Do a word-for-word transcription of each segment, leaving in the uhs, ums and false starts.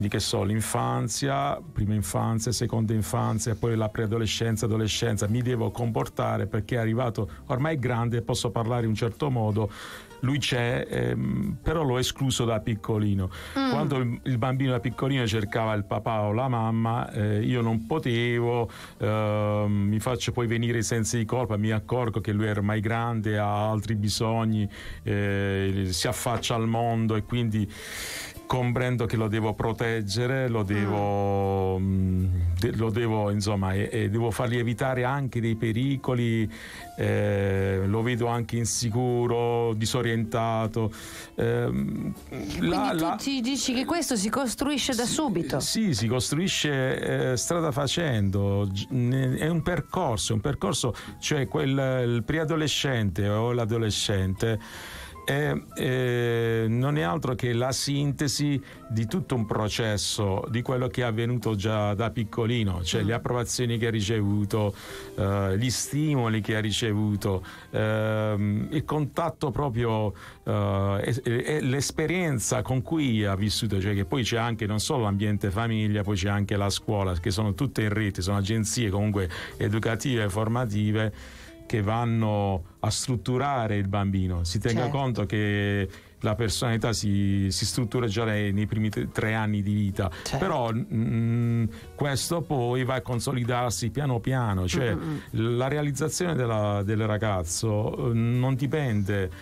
di che so, l'infanzia, prima infanzia, seconda infanzia, poi la preadolescenza, adolescenza, mi devo comportare perché è arrivato ormai grande e posso parlare in un certo modo. Lui c'è, ehm, però l'ho escluso da piccolino. Mm. Quando il, il bambino da piccolino cercava il papà o la mamma, eh, io non potevo, eh, mi faccio poi venire i sensi di colpa, mi accorgo che lui è ormai grande, ha altri bisogni, eh, si affaccia al mondo e quindi comprendo che lo devo proteggere, lo devo, mm. de, lo devo insomma, e, e devo fargli evitare anche dei pericoli, eh, lo vedo anche insicuro, disorientato. Eh, Quindi la, tu la, ci dici che questo si costruisce da sì, subito? Sì, si costruisce eh, strada facendo, è un percorso, un percorso, cioè quel, il preadolescente o l'adolescente è, è, non è altro che la sintesi di tutto un processo di quello che è avvenuto già da piccolino, cioè mm. le approvazioni che ha ricevuto, uh, gli stimoli che ha ricevuto, uh, il contatto proprio, uh, e, e l'esperienza con cui ha vissuto, cioè che poi c'è anche non solo l'ambiente famiglia, poi c'è anche la scuola, che sono tutte in rete, sono agenzie comunque educative e formative che vanno a strutturare il bambino. Si tenga certo. conto che la personalità si, si struttura già nei, nei primi tre, tre anni di vita, certo. però mh, questo poi va a consolidarsi piano piano, cioè mm-hmm. la realizzazione della, del ragazzo non dipende,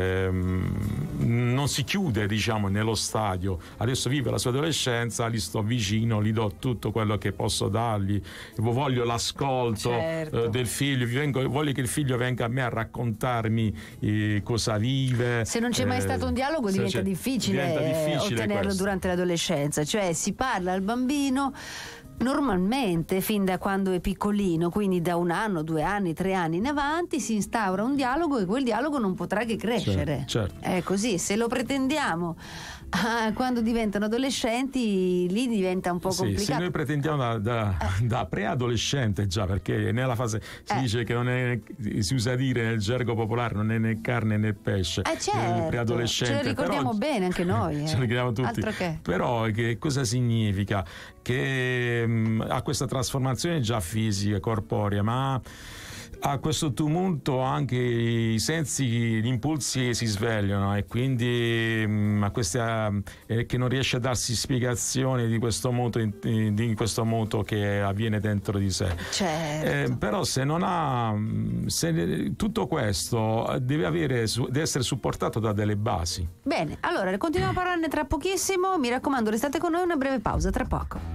ehm, non si chiude diciamo nello stadio, adesso vive la sua adolescenza, gli sto vicino, gli do tutto quello che posso dargli, voglio l'ascolto certo. eh, del figlio, vengo, voglio che il figlio venga a me a raccontarmi eh, cosa vive. Se non c'è mai eh, stato un dialogo diventa, difficile, diventa difficile ottenerlo questo. Durante l'adolescenza, cioè si parla al bambino normalmente fin da quando è piccolino, quindi da un anno, due anni, tre anni in avanti si instaura un dialogo e quel dialogo non potrà che crescere. Certo, certo. È così, se lo pretendiamo ah, quando diventano adolescenti lì diventa un po' sì, complicato. Se noi pretendiamo da, da, eh. da preadolescente già, perché nella fase si eh. dice che non è, si usa dire nel gergo popolare, non è né carne né pesce, eh certo, preadolescente, ce lo ricordiamo però, bene anche noi, eh. ce lo ricordiamo tutti. Altro che. Però che cosa significa? Che mh, ha questa trasformazione già fisica, corporea, ma a questo tumulto anche i sensi, gli impulsi si svegliano e quindi mh, a questa, eh, che non riesce a darsi spiegazione di questo moto, di questo moto che avviene dentro di sé. Certo. Eh, però se non ha, se, tutto questo deve avere, deve essere supportato da delle basi. Bene, allora continuiamo a parlarne tra pochissimo, mi raccomando restate con noi, una breve pausa tra poco.